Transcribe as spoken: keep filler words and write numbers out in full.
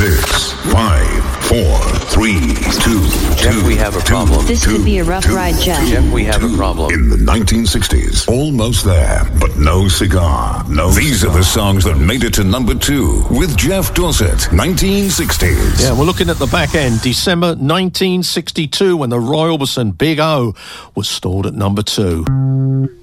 Six, five, four, three, two, Jeff, two, we have a two, problem. This two, could be a rough two, ride, Jeff. two, Jeff, we have a two. problem. In the nineteen sixties, almost there, but no cigar. No. These cigar. Are the songs that made it to number two with Jeff Dorset. nineteen sixties. Yeah, we're looking at the back end. December nineteen sixty-two, when the Roy Orbison Big O was stored at number two.